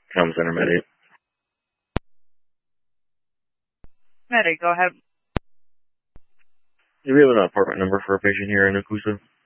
Tom Center, Med 8. Med 8, go ahead. Do we have an apartment number for a patient here in Okusa?